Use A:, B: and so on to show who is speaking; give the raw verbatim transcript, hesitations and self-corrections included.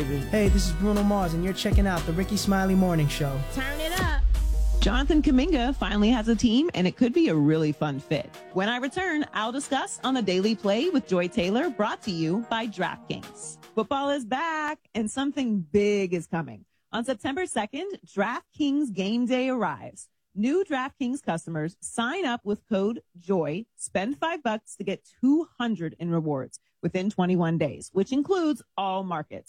A: Hey, this is Bruno Mars, and you're checking out the Ricky Smiley Morning Show.
B: Turn it up.
C: Jonathan Kuminga finally has a team, and it could be a really fun fit. When I return, I'll discuss on the Daily Play with Joy Taylor, brought to you by DraftKings. Football is back, and something big is coming. On September second, DraftKings Game Day arrives. New DraftKings customers sign up with code JOY, spend five bucks to get two hundred in rewards within twenty-one days, which includes all markets.